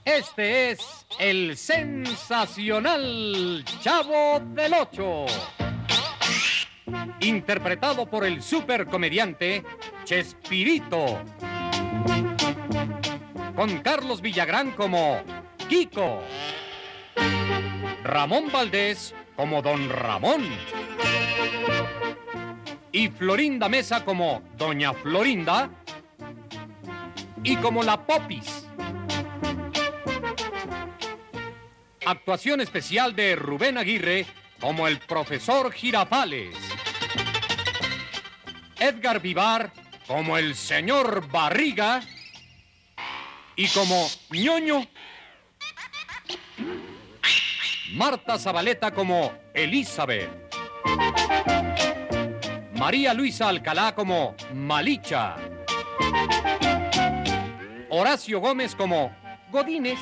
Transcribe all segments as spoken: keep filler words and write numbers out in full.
Este es el sensacional Chavo del Ocho, interpretado por el supercomediante Chespirito, con Carlos Villagrán como Kiko, Ramón Valdés como Don Ramón y Florinda Mesa como Doña Florinda y como la Popis. Actuación especial de Rubén Aguirre como el profesor Girafales, Edgar Vivar como el señor Barriga y como Ñoño, Marta Zabaleta como Elizabeth, María Luisa Alcalá como Malicha, Horacio Gómez como Godínez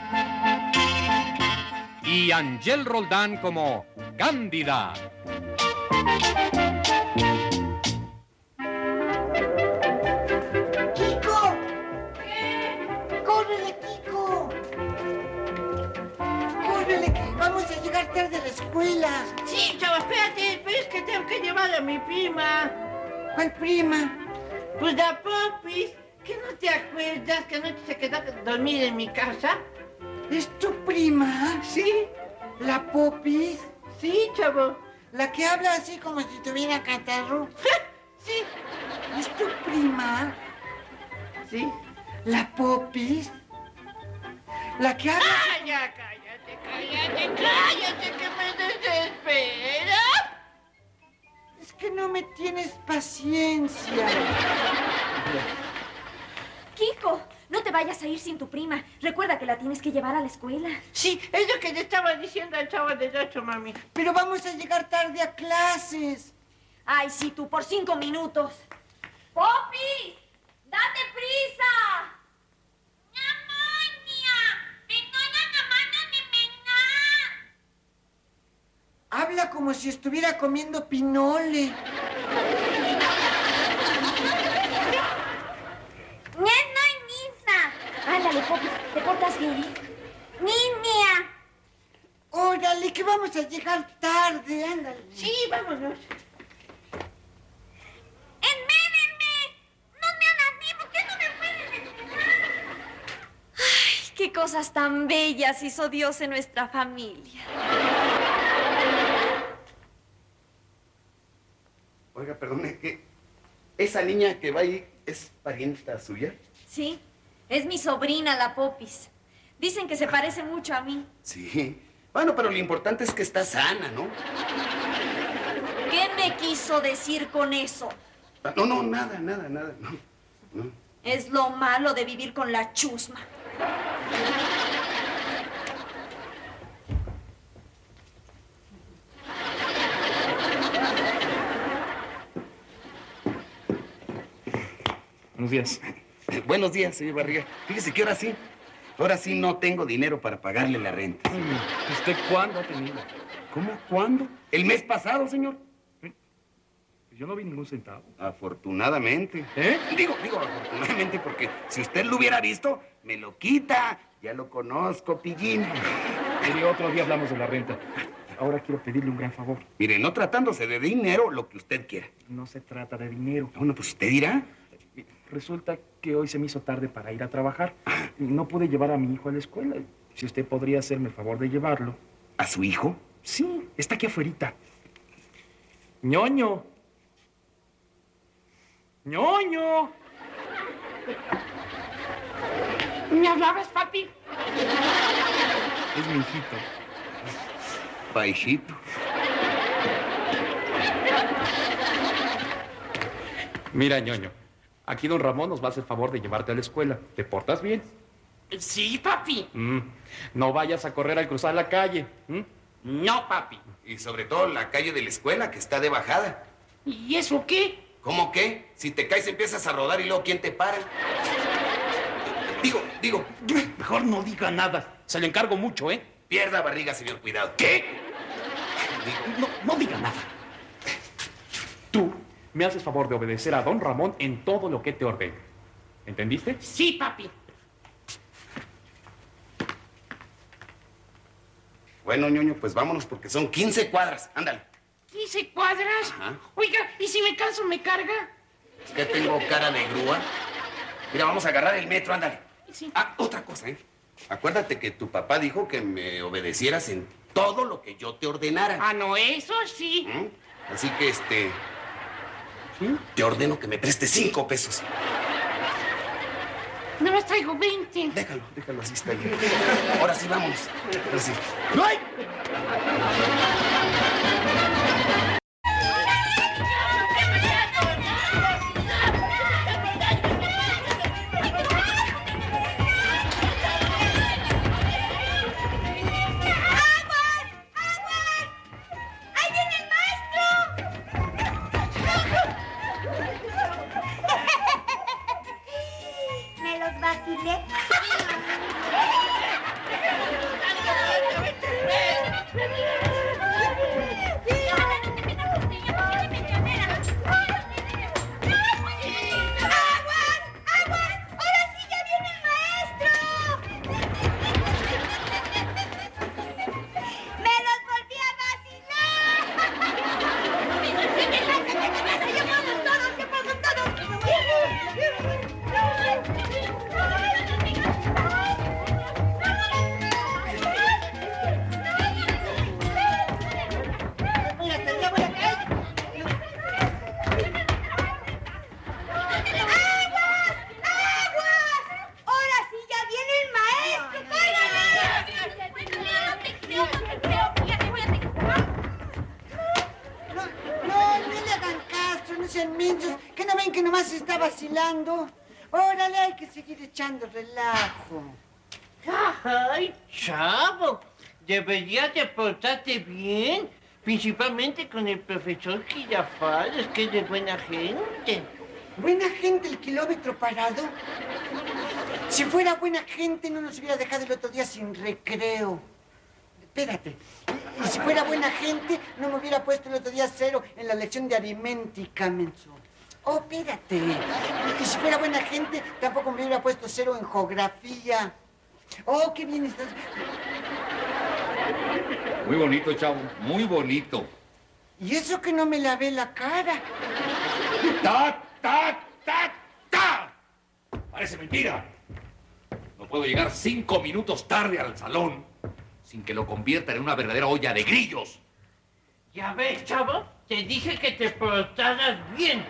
y Ángel Roldán como Cándida. ¡Kiko! ¿Qué? ¡Córrele, Kiko! ¡Córrele, que vamos a llegar tarde a la escuela! Sí, chavo, espérate, pero es que tengo que llevar a mi prima. ¿Cuál prima? Pues la Popis. ¿Qué no te acuerdas que anoche se quedó a dormir en mi casa? ¿Es tu prima? Sí. ¿La Popis? Sí, chavo. ¿La que habla así como si tuviera catarro? Sí. ¿Es tu prima? Sí. ¿La Popis? ¿La que habla...? ¡Ah, ya! ¡Cállate, cállate, cállate, que me desespera! Es que no me tienes paciencia. Kiko, no te vayas a ir sin tu prima. Recuerda que la tienes que llevar a la escuela. Sí, es lo que le estaba diciendo al chavo del ocho, mami. Pero vamos a llegar tarde a clases. Ay, sí, tú, por cinco minutos. ¡Popis! ¡Date prisa! Habla como si estuviera comiendo pinole. Ándale, Popis, ¿te portas bien? ¡Niña! Órale, que vamos a llegar tarde, ándale. Sí, vámonos. ¡Espérenme! ¡No me animo! ¿Qué no me pueden esperar? Ay, qué cosas tan bellas hizo Dios en nuestra familia. Oiga, perdone, ¿que esa niña que va ahí es parienta suya? Sí. Es mi sobrina, la Popis. Dicen que se parece mucho a mí. Sí. Bueno, pero lo importante es que está sana, ¿no? ¿Qué me quiso decir con eso? No, no, nada, nada, nada, no, no. Es lo malo de vivir con la chusma. Buenos días. Buenos días, señor Barriga. Fíjese que ahora sí, ahora sí no tengo dinero para pagarle la renta. ¿Usted cuándo ha tenido? ¿Cómo? ¿Cuándo? El mes pasado, señor. Yo no vi ningún centavo. Afortunadamente. ¿Eh? Digo, digo, afortunadamente, porque si usted lo hubiera visto, me lo quita. Ya lo conozco, pillín. Mire, otro día hablamos de la renta. Ahora quiero pedirle un gran favor. Mire, no tratándose de dinero, lo que usted quiera. No se trata de dinero. Bueno, pues usted dirá. Resulta que hoy se me hizo tarde para ir a trabajar. Y no pude llevar a mi hijo a la escuela. Si usted podría hacerme el favor de llevarlo. ¿A su hijo? Sí, está aquí afuerita. ¡Ñoño! ¡Ñoño! ¿Me hablabas, papi? Es mi hijito. Paishito. Mira, Ñoño. Aquí don Ramón nos va a hacer favor de llevarte a la escuela. ¿Te portas bien? Sí, papi. Mm. No vayas a correr al cruzar la calle. ¿Mm? No, papi. Y sobre todo la calle de la escuela, que está de bajada. ¿Y eso qué? ¿Cómo qué? Si te caes empiezas a rodar y luego ¿quién te para? Digo, digo. Mejor no diga nada. Se le encargo mucho, ¿eh? Pierda barriga, señor, cuidado. ¿Qué? No, no diga nada. Tú me haces favor de obedecer a don Ramón en todo lo que te ordene. ¿Entendiste? Sí, papi. Bueno, ñoño, pues vámonos porque son quince cuadras. Ándale. ¿quince cuadras? Ajá. Oiga, ¿y si me canso, me carga? Es que tengo cara de grúa. Mira, vamos a agarrar el metro, ándale. Sí. Ah, otra cosa, ¿eh? Acuérdate que tu papá dijo que me obedecieras en todo lo que yo te ordenara. Ah, no, eso sí. ¿Mm? Así que, este... ¿sí? Te ordeno que me prestes cinco pesos. No me traigo veinte. Déjalo, déjalo, así está bien. Ahora sí, vámonos. Ahora sí. ¡Ay! Me los vacilé. ¡Aguas! ¡Aguas! ¡Ahora sí ya viene el maestro! ¡Me los volví a vacilar! ¿Qué pasa? ¿Qué pasa? ¡Ya pagan todos! ¡Ya pagan todos! ¡Aguas! ¡Aguas! ¡Ahora sí ya viene el maestro! No, no, no le hagan caso, no sean mensos. Que no ven que nomás se está vacilando. Órale, hay que seguir echando relajo. Ay, chavo, deberías de portarte bien, principalmente con el profesor Girafales, que es de buena gente. Buena gente el kilómetro parado. Si fuera buena gente no nos hubiera dejado el otro día sin recreo. Espérate. Y si fuera buena gente no me hubiera puesto el otro día cero en la lección de aritmética, menso. Oh, espérate. Y si fuera buena gente tampoco me hubiera puesto cero en geografía. Oh, qué bien estás. Muy bonito, chavo, muy bonito. Y eso que no me lavé la cara. ¡Ta, ta, ta, ta! Parece mentira. No puedo llegar cinco minutos tarde al salón sin que lo conviertan en una verdadera olla de grillos. Ya ves, chavo, te dije que te portaras bien.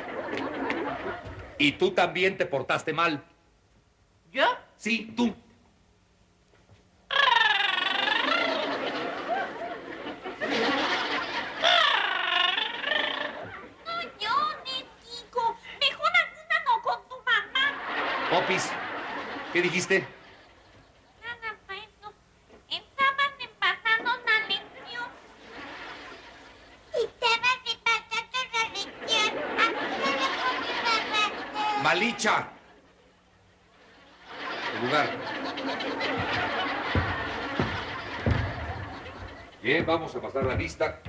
Y tú también te portaste mal. ¿Yo? Sí, tú. No, yo, Netico. Mejor ayúdanos con tu mamá. Popis, ¿qué dijiste? Nada, maestro. Estaban empatando la lección. Estaban repasando la lección. Ayúdame con mi mamá. Malicha. El lugar. Bien, vamos a pasar la lista.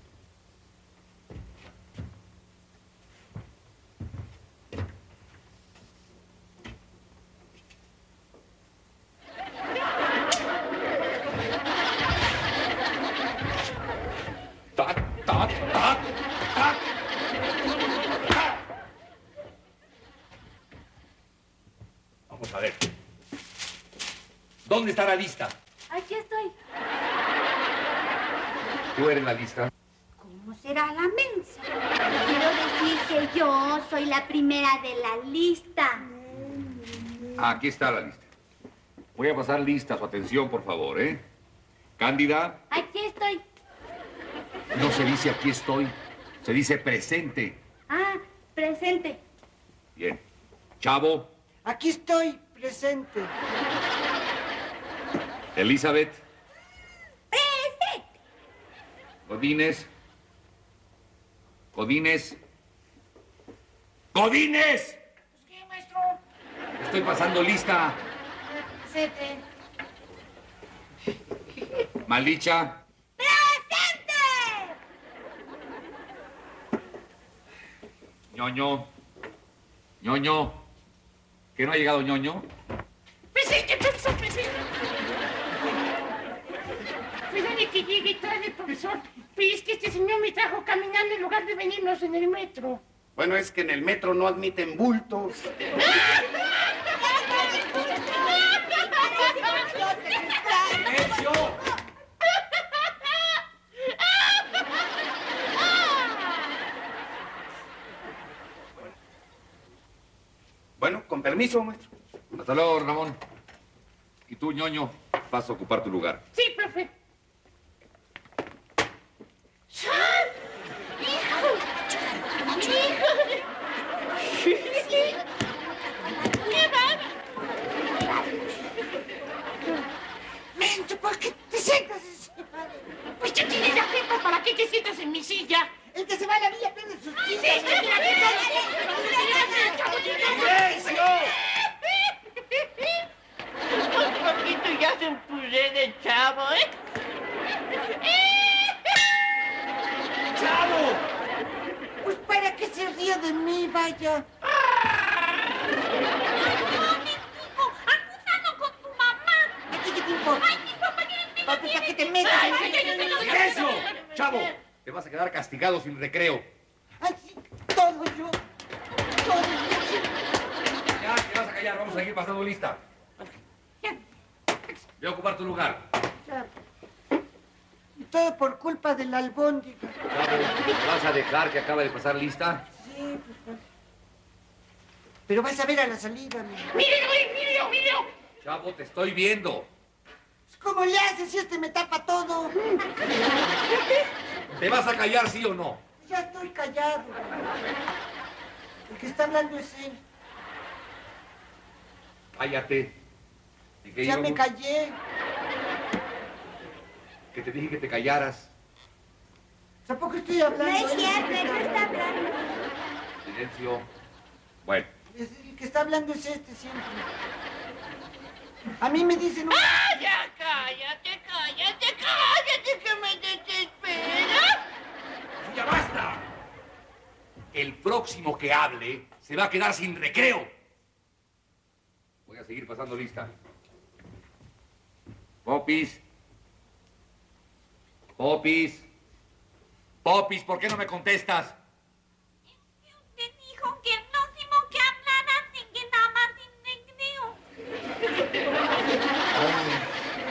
¡Tac, tac, tac, tac! ¡Tac! Vamos a ver. ¿Dónde está la lista? Aquí estoy. ¿Tú eres la lista? ¿Cómo será la mensa? Quiero decir que yo soy la primera de la lista. Aquí está la lista. Voy a pasar lista a su atención, por favor, ¿eh? Cándida, Aquí estoy. no se dice aquí estoy, se dice presente. Ah, presente. Bien. Chavo, Aquí estoy, presente. Elizabeth, Presente. Godínez, Godínez, ¡Godínez! ¿Qué, maestro? Estoy pasando lista. Presente. Malicha, ¡Presente! Ñoño, Ñoño, ¿que no ha llegado Ñoño? Presente, profesor, presente. que llegue tarde, profesor. Pero es que este señor me trajo caminando en lugar de venirnos en el metro. Bueno, es que en el metro no admiten bultos. ¡Silencio! Bueno, con permiso, maestro. Hasta luego, Ramón. Y tú, ñoño, vas a ocupar tu lugar. Sí, profe. ¡Sal! ¡Hijo! ¡Hijo! ¡Qué va! Mencho, ¿por qué te sientas encima? Pues tú tienes la culpa. ¿Para qué te sientas en mi silla? El que se va a la villa pierde sus ¡Sí, sillas. sí, mira, ¡Silencio! Un poquito ya se empurré de chavo, ¿eh? ¡Chavo! Pues para que se ría de mí, vaya. No, mi hijo, acúsalo con tu mamá. ¿A ti qué te importa? Ay, mi papá tiene Papi, ¿para qué te metes? ¡Silencio! ¡Chavo! Te vas a quedar castigado sin recreo. Así, todo yo. Todo yo. Ya, te vas a callar. Vamos a seguir pasando lista. Voy a ocupar tu lugar. Y todo por culpa del albóndiga. Chavo, ¿te vas a dejar que acabe de pasar lista? Sí, pues. Pero vas a ver a la salida, mi. ¡Mírelo, mírelo, mírelo! Chavo, te estoy viendo. ¿Cómo le haces si este me tapa todo? ¿Te vas a callar, sí o no? Ya estoy callado. El que está hablando es él. Cállate. ¿Y qué Ya íbamos? me callé. Que te dije que te callaras. Tampoco estoy hablando. No es él cierto, el que él no está está hablando. Silencio. Bueno, Es- El que está hablando es este siempre. A mí me dicen... ¡Ah, ya cállate, cállate, cállate, que me desesperas! ¡ya basta! El próximo que hable se va a quedar sin recreo. Voy a seguir pasando lista. Popis. Popis. Popis, ¿por qué no me contestas? Usted dijo que el próximo que hablara se quedaba sin recreo.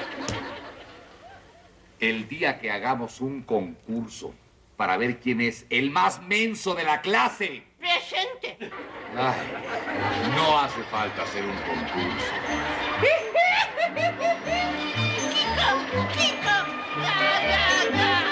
El día que hagamos un concurso para ver quién es el más menso de la clase. ¡Presente! Ay, no hace falta hacer un concurso. ¡Kiko! ¡Kiko! ¡Ya, ya, ya!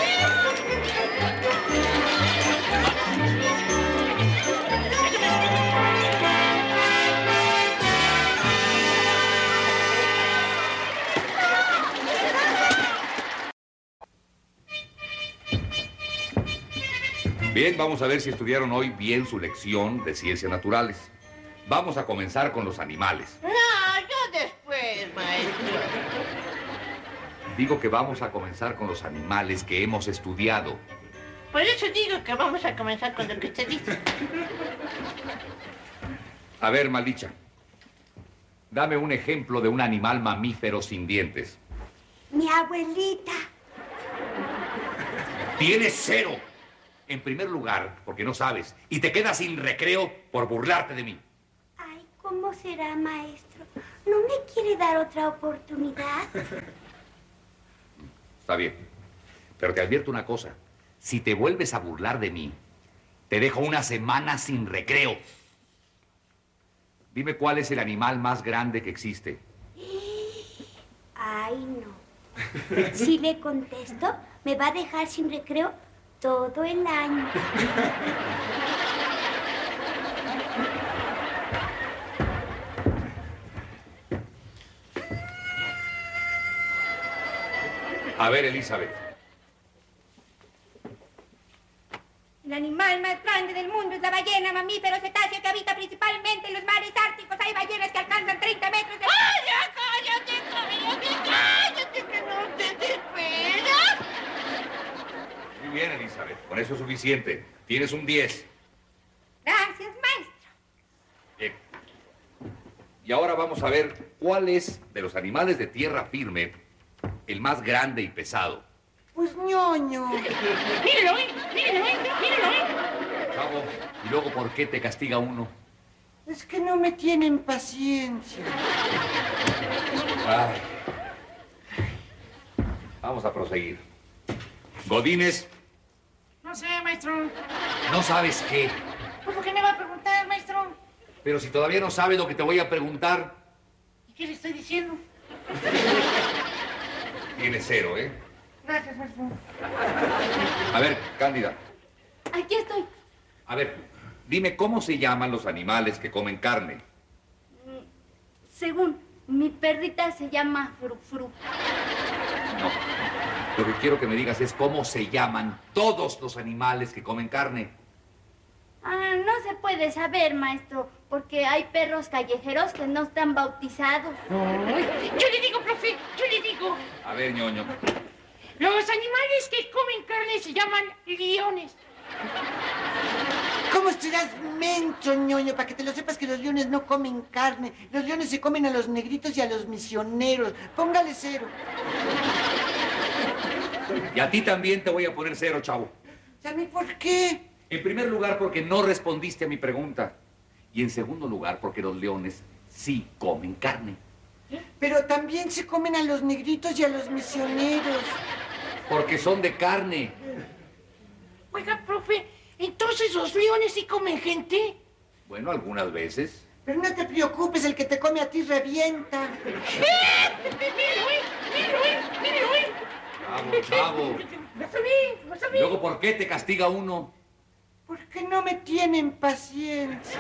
Bien, vamos a ver si estudiaron hoy bien su lección de ciencias naturales. Vamos a comenzar con los animales. No, yo después, maestro. Digo que vamos a comenzar con los animales que hemos estudiado. Por eso digo que vamos a comenzar con lo que usted dice. A ver, maldicha. Dame un ejemplo de un animal mamífero sin dientes. Mi abuelita. Tienes cero. En primer lugar, porque no sabes, y te quedas sin recreo por burlarte de mí. Ay, ¿cómo será, maestro? ¿No me quiere dar otra oportunidad? Está bien. Pero te advierto una cosa. Si te vuelves a burlar de mí, te dejo una semana sin recreo. Dime cuál es el animal más grande que existe. Ay, no. Si le contesto, me va a dejar sin recreo todo el año. A ver, Elizabeth. El animal más grande del mundo es la ballena, mamífero cetáceo que habita principalmente en los mares árticos. Hay ballenas que alcanzan treinta metros de... ¡Ay, ya cállate, cállate, cállate, que no te desesperas! Muy bien, Elizabeth. Con eso es suficiente. Tienes un diez. Gracias, maestro. Bien. Y ahora vamos a ver cuál es de los animales de tierra firme el más grande y pesado? Pues ñoño. Mírelo, ¿eh? Mírelo, ¿eh? Mírelo, ¿eh? Chavo, ¿y luego por qué te castiga uno? Es que no me tienen paciencia. Ay. Vamos a proseguir. Godínez, No sé, maestro. ¿no sabes qué? Pues, ¿por qué me va a preguntar, maestro? Pero si todavía no sabes lo que te voy a preguntar, ¿Y qué le estoy diciendo? tienes cero, ¿eh? Gracias, maestro. A ver, Cándida, Aquí estoy. a ver, dime cómo se llaman los animales que comen carne. Según mi perrita se llama Fru Fru. No, lo que quiero que me digas es cómo se llaman todos los animales que comen carne. Ah, no se puede saber, maestro, porque hay perros callejeros que no están bautizados. Ay, yo le digo, profe, yo le digo. A ver, ñoño. Los animales que comen carne se llaman leones. ¿Cómo serás menso, ñoño? Para que te lo sepas que los leones no comen carne. Los leones se comen a los negritos y a los misioneros. Póngale cero. Y a ti también te voy a poner cero, chavo. ¿Y a mí por qué? En primer lugar, porque no respondiste a mi pregunta. Y en segundo lugar, porque los leones sí comen carne. Pero también se comen a los negritos y a los misioneros. Porque son de carne. Oiga, profe, ¿entonces los leones sí comen gente? Bueno, algunas veces. Pero no te preocupes, el que te come a ti revienta. Mírelo, ¿eh? Mírelo, ¿eh? Mírelo, ¿eh? Chavo, chavo. Lo sabí, lo ¿Y sabí. luego por qué te castiga uno? Porque no me tienen paciencia.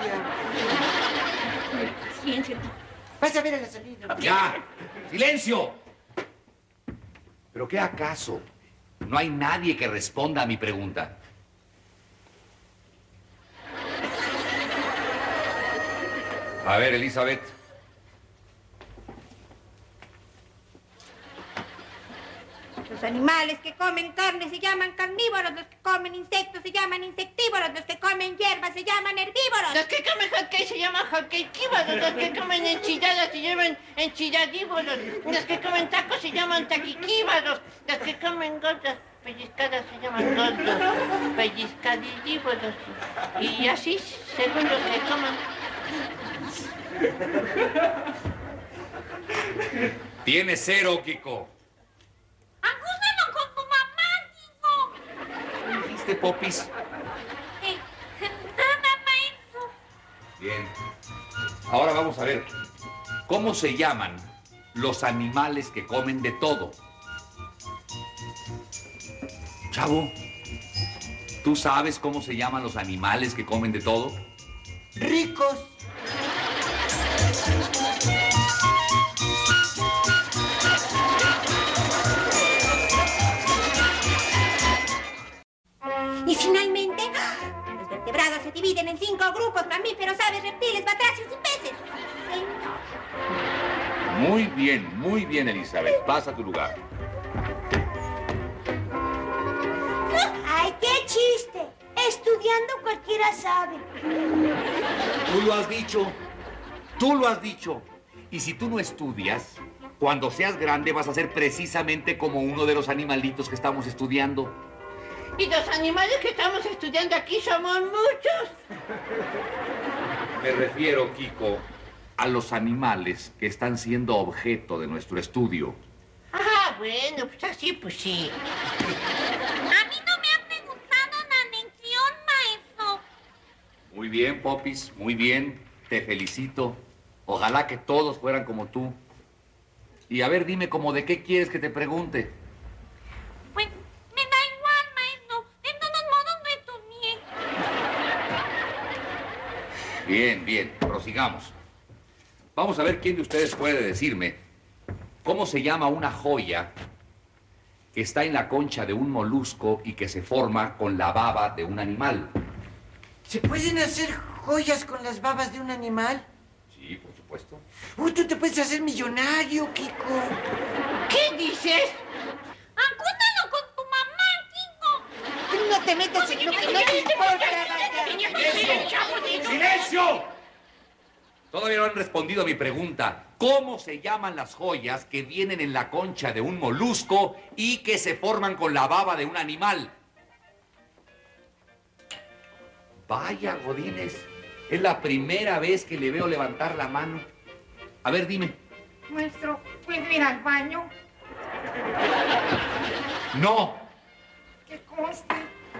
Ciencia. Vas a ver a la salida. ¡Ya! ¡Silencio! ¿Pero qué acaso? No hay nadie que responda a mi pregunta. A ver, Elizabeth. Los animales que comen carne se llaman carnívoros, los que comen insectos se llaman insectívoros, los que comen hierbas se llaman herbívoros. Los que comen hockey se llaman hockeyquívoros, los que comen enchiladas se llaman enchilladívoros, los que comen tacos se llaman taquiquívoros, los que comen gordas pellizcadas se llaman gordos pellizcadívoros. Y así, según lo que coman. Tiene cero, Kiko. ¡Acúsalo con tu mamá, Kiko! ¿Qué dijiste, Popis? Eh, nada, maestro. Bien. Ahora vamos a ver. ¿Cómo se llaman los animales que comen de todo? Chavo, ¿tú sabes cómo se llaman los animales que comen de todo? Ricos. Y finalmente, los vertebrados se dividen en cinco grupos: mamíferos, aves, reptiles, batracios y peces. Señor. Muy bien, muy bien, Elizabeth. Pasa a tu lugar. ¡Ay, qué chiste! Estudiando cualquiera sabe. Tú lo has dicho. Tú lo has dicho. Y si tú no estudias, cuando seas grande vas a ser precisamente como uno de los animalitos que estamos estudiando. Y los animales que estamos estudiando aquí somos muchos. Me refiero, Kiko, a los animales que están siendo objeto de nuestro estudio. Ah, bueno, pues así, pues sí. A mí no me ha preguntado la lección, maestro. Muy bien, Popis, muy bien. Te felicito. Ojalá que todos fueran como tú. Y a ver, dime, ¿cómo de qué quieres que te pregunte? Pues me da igual, maestro. De todos modos no estudié. Bien, bien, prosigamos. Vamos a ver quién de ustedes puede decirme cómo se llama una joya que está en la concha de un molusco y que se forma con la baba de un animal. ¿Se pueden hacer joyas con las babas de un animal? Sí, por supuesto. Uy, tú te puedes hacer millonario, Kiko. ¿Qué dices? Acúsalo con tu mamá, Kiko. Tú no te metas en lo que no te importa, vaya. ¡Silencio! ¡Silencio! Todavía no han respondido a mi pregunta. ¿cómo se llaman las joyas que vienen en la concha de un molusco y que se forman con la baba de un animal? Vaya, Godínez, es la primera vez que le veo levantar la mano. A ver, dime. Maestro, ¿puedo ir al baño? No. ¿Qué consta?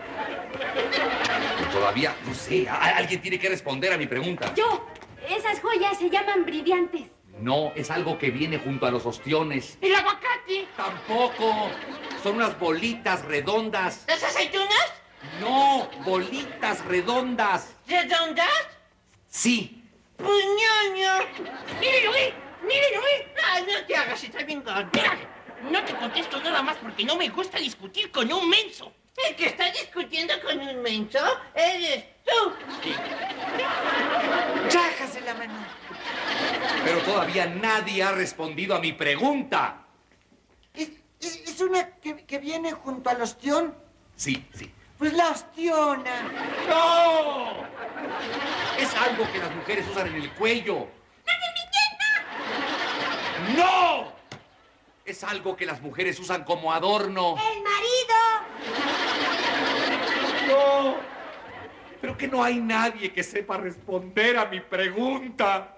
Todavía, no sé, a- alguien tiene que responder a mi pregunta. Yo. Esas joyas se llaman brillantes. No, es algo que viene junto a los ostiones. El aguacate. Tampoco. Son unas bolitas redondas. ¿Las aceitunas? No, bolitas redondas. ¿Redondas? Sí. ¡Puñoño! Mírelo, eh. Mírelo, eh. Ah, no te hagas, está bien gordo. Mira, no te contesto nada más porque no me gusta discutir con un menso. El que está discutiendo con un menso eres tú. Chájase la mano. Pero todavía nadie ha respondido a mi pregunta. ¿Es, es, es una que, que viene junto al ostión? Sí, sí. Pues la ostiona. ¡No! Es algo que las mujeres usan en el cuello. ¡No! Es algo que las mujeres usan como adorno. ¡El marido! ¡No! Pero que no hay nadie que sepa responder a mi pregunta.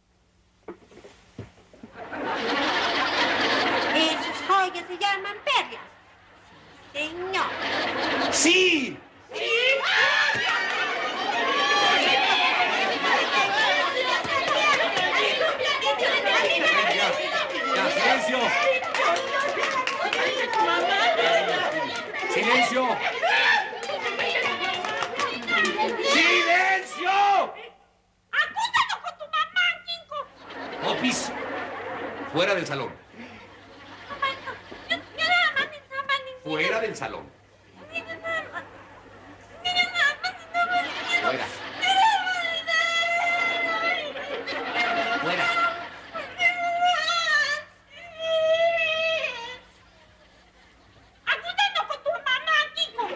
Esas joyas se llaman perlas. Señor. ¡Sí! Ya, silencio. ¡Silencio! ¡Silencio! ¡Acúsalo con tu mamá, Kinko! Opis, fuera del salón. Yo, yo nada más necesitaba ni- Fuera del salón. ni nada más. Ni nada más necesitaba ni- Fuera. Fuera. ¡Acúsalo con tu mamá, Kinko!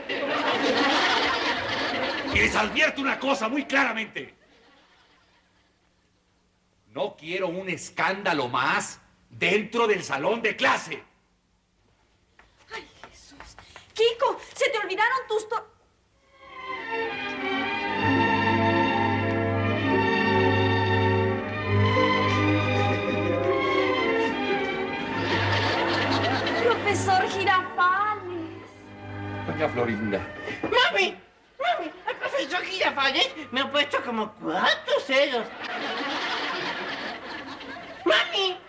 Y les advierto una cosa muy claramente. No quiero un escándalo más dentro del salón de clase. Ay, Jesús. Kiko, se te olvidaron tus to... Profesor Girafales. Doña Florinda. ¡Mami! ¡Mami! El profesor Girafales me ha puesto como cuatro ceros. ¡Mami!